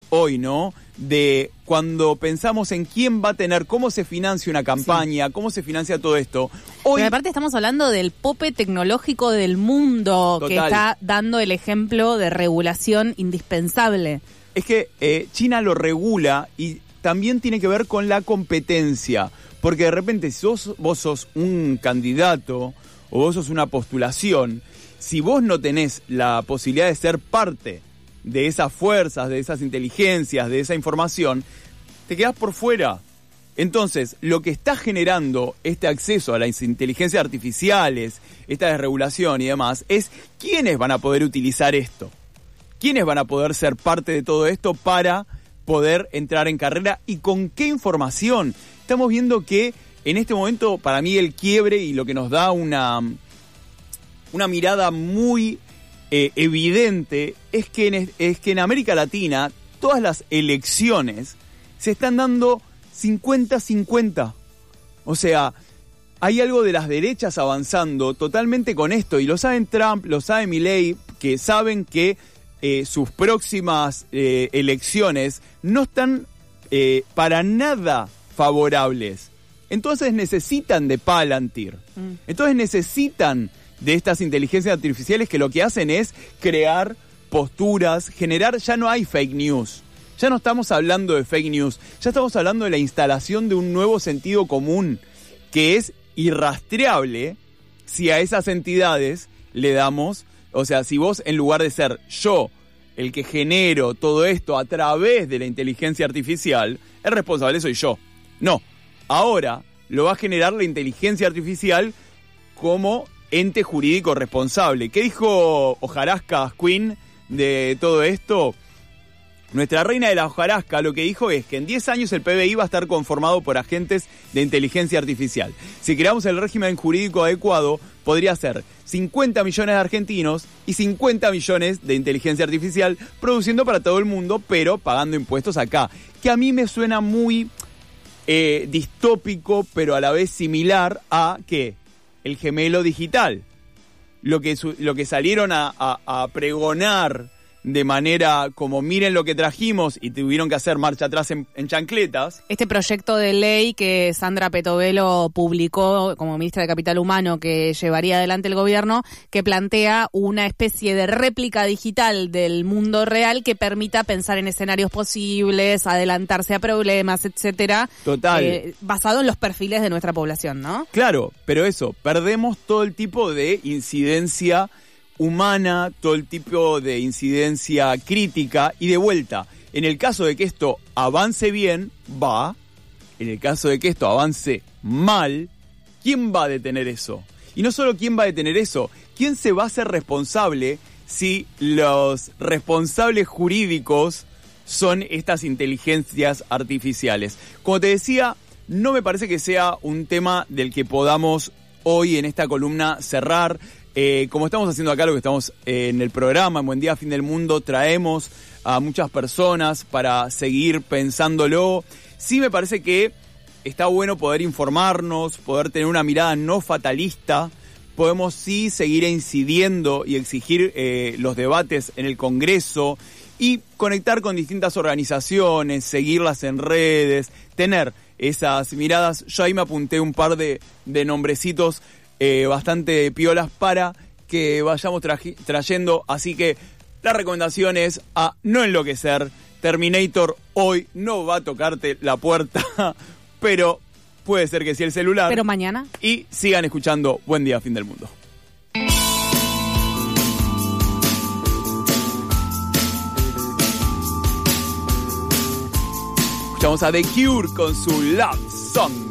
hoy, ¿no? De cuando pensamos en quién va a tener, cómo se financia una campaña, cómo se financia todo esto. Hoy, pero aparte estamos hablando del pope tecnológico del mundo, total, que está dando el ejemplo de regulación indispensable. Es que China lo regula y también tiene que ver con la competencia. Porque de repente, si vos sos un candidato o vos sos una postulación, si vos no tenés la posibilidad de ser parte de esas fuerzas, de esas inteligencias, de esa información, te quedás por fuera. Entonces, lo que está generando este acceso a las inteligencias artificiales, esta desregulación y demás, es quiénes van a poder utilizar esto. ¿Quiénes van a poder ser parte de todo esto para poder entrar en carrera y con qué información? Estamos viendo que en este momento, para mí, el quiebre y lo que nos da una mirada muy evidente es que en América Latina todas las elecciones se están dando 50-50. O sea, hay algo de las derechas avanzando totalmente con esto, y lo saben Trump, lo sabe Milei, que saben que sus próximas elecciones no están para nada favorables. Entonces necesitan de Palantir. Entonces necesitan de estas inteligencias artificiales que lo que hacen es crear posturas, generar, ya no hay fake news. Ya no estamos hablando de fake news, ya estamos hablando de la instalación de un nuevo sentido común que es irrastreable si a esas entidades le damos, o sea, si vos en lugar de ser yo el que genero todo esto a través de la inteligencia artificial, el responsable soy yo. No, ahora lo va a generar la inteligencia artificial como ente jurídico responsable. ¿Qué dijo Hojarasca Queen de todo esto? Nuestra reina de la hojarasca lo que dijo es que en 10 años el PBI va a estar conformado por agentes de inteligencia artificial. Si creamos el régimen jurídico adecuado, podría ser 50 millones de argentinos y 50 millones de inteligencia artificial, produciendo para todo el mundo, pero pagando impuestos acá. Que a mí me suena muy distópico, pero a la vez similar a, ¿qué? El gemelo digital. Lo que salieron a pregonar de manera como miren lo que trajimos y tuvieron que hacer marcha atrás en chancletas. Este proyecto de ley que Sandra Petovelo publicó como ministra de Capital Humano que llevaría adelante el gobierno, que plantea una especie de réplica digital del mundo real que permita pensar en escenarios posibles, adelantarse a problemas, etcétera. Total. Basado en los perfiles de nuestra población, ¿no? Claro, pero eso, perdemos todo el tipo de incidencia humana, todo el tipo de incidencia crítica, y de vuelta, en el caso de que esto avance bien, va. En el caso de que esto avance mal, ¿quién va a detener eso? Y no solo quién va a detener eso, ¿quién se va a hacer responsable si los responsables jurídicos son estas inteligencias artificiales? Como te decía, no me parece que sea un tema del que podamos hoy en esta columna cerrar. Como estamos haciendo acá, lo que estamos en el programa, en Buen Día, Fin del Mundo, traemos a muchas personas para seguir pensándolo. Sí me parece que está bueno poder informarnos, poder tener una mirada no fatalista. Podemos sí seguir incidiendo y exigir los debates en el Congreso y conectar con distintas organizaciones, seguirlas en redes, tener esas miradas. Yo ahí me apunté un par de nombrecitos bastante piolas para que vayamos trayendo, así que la recomendación es a no enloquecer. Terminator hoy no va a tocarte la puerta, pero puede ser que sí el celular. Pero mañana. Y sigan escuchando Buen Día, Fin del Mundo. Escuchamos a The Cure con su Love Song.